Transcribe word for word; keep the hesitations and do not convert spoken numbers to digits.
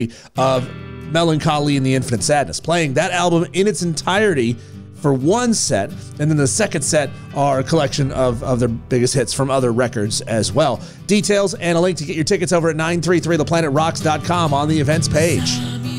of Melancholy and the Infinite Sadness, playing that album in its entirety for one set, and then the second set are a collection of, of their biggest hits from other records as well. Details and a link to get your tickets over at nine three three the planet rocks dot com on the events page.